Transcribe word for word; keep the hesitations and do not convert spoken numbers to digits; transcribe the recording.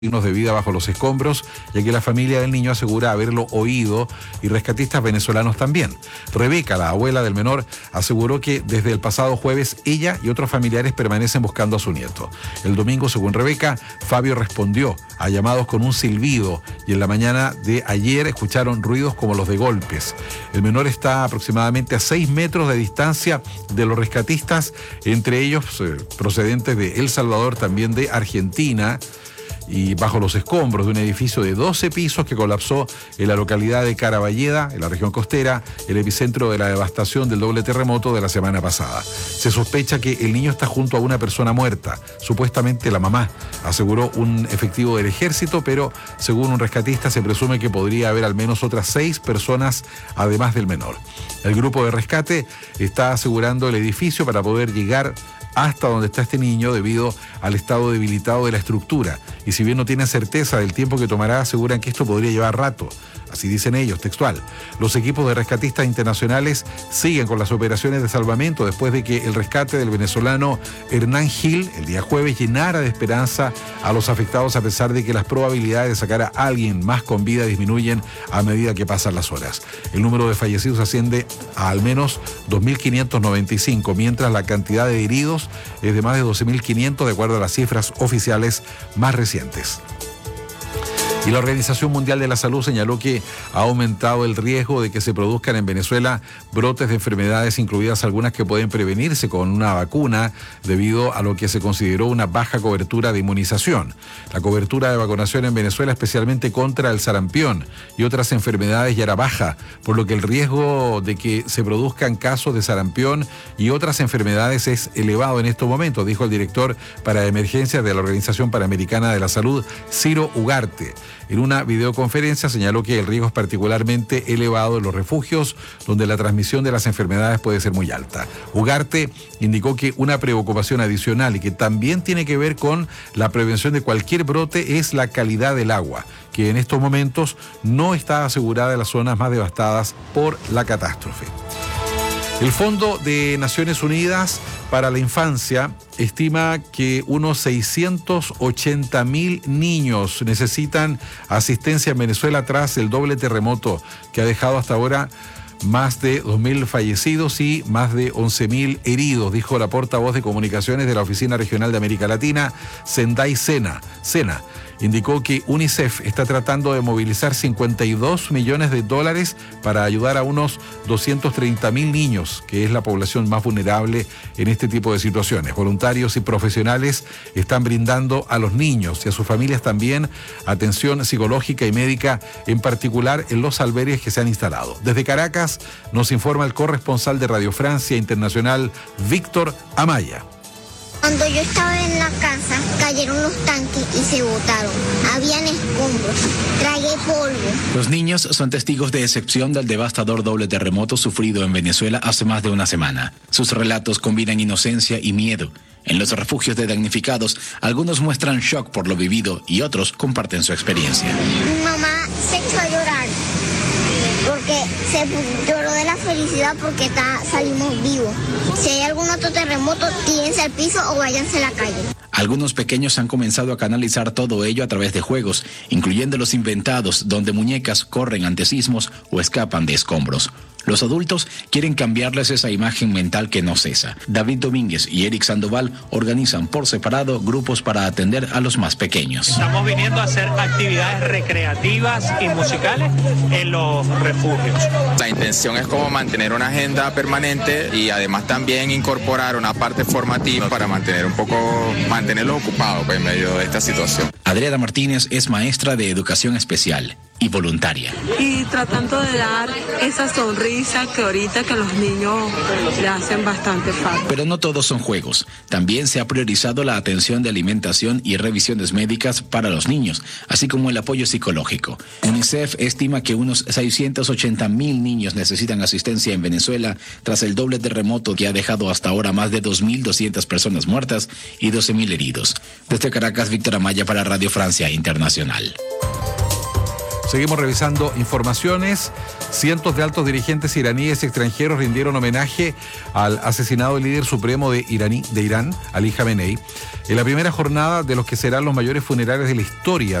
signos de vida bajo los escombros, ya que la familia del niño asegura haberlo oído y rescatistas venezolanos también. Rebeca, la abuela del menor, aseguró que desde el pasado jueves ella y otros familiares permanecen buscando a su nieto. El domingo, según Rebeca, Fabio respondió a llamados con un silbido y en la mañana de ayer escucharon ruidos como los de golpes. El menor está aproximadamente a seis metros de distancia de los rescatistas, entre ellos eh, procedentes de El Salvador, también de Argentina, y bajo los escombros de un edificio de doce pisos que colapsó en la localidad de Caraballeda, en la región costera, el epicentro de la devastación del doble terremoto de la semana pasada. Se sospecha que el niño está junto a una persona muerta, supuestamente la mamá, aseguró un efectivo del ejército, pero según un rescatista se presume que podría haber al menos otras seis personas además del menor. El grupo de rescate está asegurando el edificio para poder llegar hasta donde está este niño debido al estado debilitado de la estructura. Y si bien no tienen certeza del tiempo que tomará, aseguran que esto podría llevar rato. Así dicen ellos, textual. Los equipos de rescatistas internacionales siguen con las operaciones de salvamento después de que el rescate del venezolano Hernán Gil el día jueves llenara de esperanza a los afectados, a pesar de que las probabilidades de sacar a alguien más con vida disminuyen a medida que pasan las horas. El número de fallecidos asciende a al menos dos mil quinientos noventa y cinco, mientras la cantidad de heridos es de más de doce mil quinientos, de acuerdo a las cifras oficiales más recientes. Y la Organización Mundial de la Salud señaló que ha aumentado el riesgo de que se produzcan en Venezuela brotes de enfermedades, incluidas algunas que pueden prevenirse con una vacuna, debido a lo que se consideró una baja cobertura de inmunización. La cobertura de vacunación en Venezuela, especialmente contra el sarampión y otras enfermedades, ya era baja, por lo que el riesgo de que se produzcan casos de sarampión y otras enfermedades es elevado en estos momentos, dijo el director para emergencias de la Organización Panamericana de la Salud, Ciro Ugarte. En una videoconferencia señaló que el riesgo es particularmente elevado en los refugios, donde la transmisión de las enfermedades puede ser muy alta. Ugarte indicó que una preocupación adicional y que también tiene que ver con la prevención de cualquier brote es la calidad del agua, que en estos momentos no está asegurada en las zonas más devastadas por la catástrofe. El Fondo de Naciones Unidas para la Infancia estima que unos seiscientos ochenta mil niños necesitan asistencia en Venezuela tras el doble terremoto que ha dejado hasta ahora más de dos mil fallecidos y más de once mil heridos, dijo la portavoz de comunicaciones de la Oficina Regional de América Latina, Zendai Sena. Sena indicó que UNICEF está tratando de movilizar cincuenta y dos millones de dólares para ayudar a unos doscientos treinta mil niños, que es la población más vulnerable en este tipo de situaciones. Voluntarios y profesionales están brindando a los niños y a sus familias también atención psicológica y médica, en particular en los albergues que se han instalado. Desde Caracas nos informa el corresponsal de Radio Francia Internacional, Víctor Amaya. Cuando yo estaba en la casa, cayeron los tanques y se botaron. Habían escombros, tragué polvo. Los niños son testigos de excepción del devastador doble terremoto sufrido en Venezuela hace más de una semana. Sus relatos combinan inocencia y miedo. En los refugios de damnificados, algunos muestran shock por lo vivido y otros comparten su experiencia. Mi mamá se echó a llorar porque se lloró de la felicidad porque está, salimos vivos. Si hay algún otro terremoto, tírense al piso o váyanse a la calle. Algunos pequeños han comenzado a canalizar todo ello a través de juegos, incluyendo los inventados, donde muñecas corren ante sismos o escapan de escombros. Los adultos quieren cambiarles esa imagen mental que no cesa. David Domínguez y Eric Sandoval organizan por separado grupos para atender a los más pequeños. Estamos viniendo a hacer actividades recreativas y musicales en los refugios. La intención es como mantener una agenda permanente y además también incorporar una parte formativa para mantener un poco, mantenerlos ocupados pues, en medio de esta situación. Adriana Martínez es maestra de educación especial y voluntaria. Y tratando de dar esa sonrisa que ahorita que los niños le hacen bastante falta. Pero no todos son juegos. También se ha priorizado la atención de alimentación y revisiones médicas para los niños, así como el apoyo psicológico. UNICEF estima que unos seiscientos ochenta mil niños necesitan asistencia en Venezuela tras el doble terremoto que ha dejado hasta ahora más de dos mil doscientas personas muertas y doce mil heridos. Desde Caracas, Víctor Amaya para Radio Francia Internacional. Seguimos revisando informaciones. Cientos de altos dirigentes iraníes y extranjeros rindieron homenaje al asesinado líder supremo de, Iraní, de Irán, Ali Khamenei, en la primera jornada de los que serán los mayores funerales de la historia